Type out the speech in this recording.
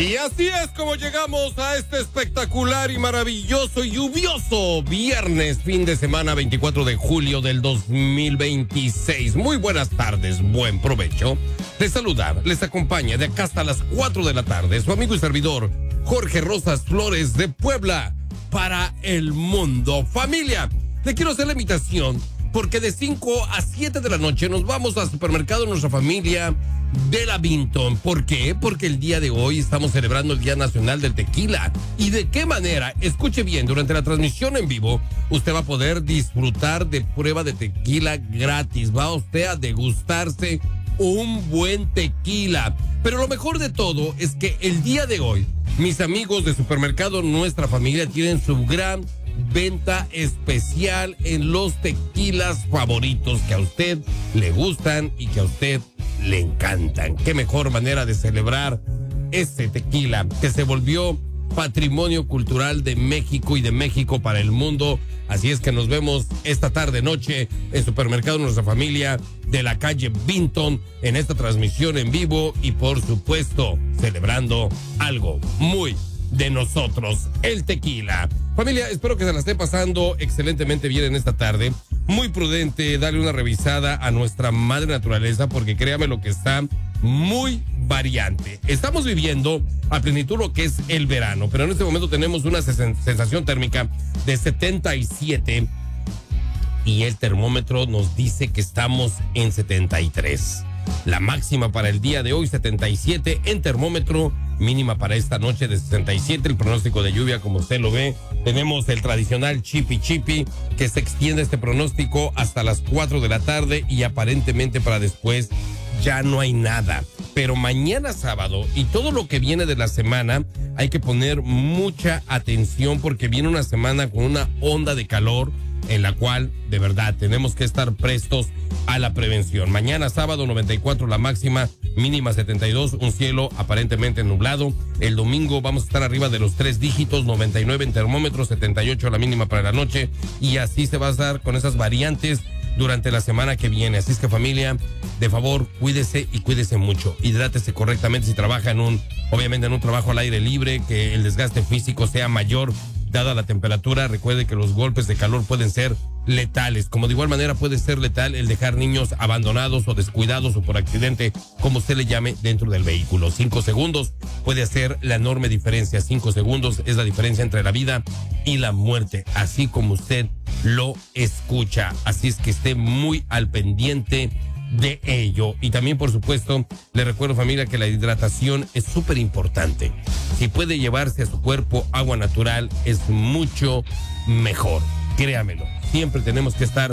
Y así es como llegamos a este espectacular y maravilloso y lluvioso viernes, fin de semana 24 de julio del 2026. Muy buenas tardes, buen provecho. Les saluda, les acompaña de acá hasta las 4 de la tarde su amigo y servidor Jorge Rosas Flores de Puebla para el mundo. Familia, le quiero hacer la invitación porque de 5 a 7 de la noche nos vamos al supermercado de nuestra familia de la Vinton. ¿Por qué? Porque el día de hoy estamos celebrando el Día Nacional del Tequila. ¿Y de qué manera? Escuche bien, durante la transmisión en vivo, usted va a poder disfrutar de prueba de tequila gratis. Va usted a degustarse un buen tequila. Pero lo mejor de todo es que el día de hoy, mis amigos de Supermercado Nuestra Familia tienen su gran venta especial en los tequilas favoritos que a usted le gustan y que a usted le encantan. Qué mejor manera de celebrar ese tequila que se volvió patrimonio cultural de México y de México para el mundo. Así es que nos vemos esta tarde noche en Supermercado Nuestra Familia de la calle Vinton en esta transmisión en vivo y por supuesto celebrando algo muy de nosotros, el tequila. Familia, espero que se la esté pasando excelentemente bien en esta tarde. Muy prudente, darle una revisada a nuestra madre naturaleza porque créame lo que está muy variante. Estamos viviendo a plenitud lo que es el verano, pero en este momento tenemos una sensación térmica de 77 y el termómetro nos dice que estamos en 73. La máxima para el día de hoy 77 en termómetro, mínima para esta noche de 67. El pronóstico de lluvia, como usted lo ve, tenemos el tradicional chipi chipi que se extiende este pronóstico hasta las 4 de la tarde y aparentemente para después ya no hay nada. Pero mañana sábado y todo lo que viene de la semana hay que poner mucha atención porque viene una semana con una onda de calor en la cual de verdad tenemos que estar prestos a la prevención. Mañana sábado 94 la máxima, mínima 72, un cielo aparentemente nublado. El domingo vamos a estar arriba de los 3 dígitos, 99 en termómetro, 78 la mínima para la noche y así se va a dar con esas variantes durante la semana que viene. Así es que familia, de favor, cuídese y cuídese mucho. Hidrátese correctamente si trabaja obviamente en un trabajo al aire libre, que el desgaste físico sea mayor dada la temperatura. Recuerde que los golpes de calor pueden ser letales, como de igual manera puede ser letal el dejar niños abandonados o descuidados o por accidente, como usted le llame, dentro del vehículo. 5 segundos puede hacer la enorme diferencia. 5 segundos es la diferencia entre la vida y la muerte, así como usted lo escucha. Así es que esté muy al pendiente de ello. Y también, por supuesto, le recuerdo, familia, que la hidratación es súper importante. Si puede llevarse a su cuerpo agua natural, es mucho mejor. Créamelo, siempre tenemos que estar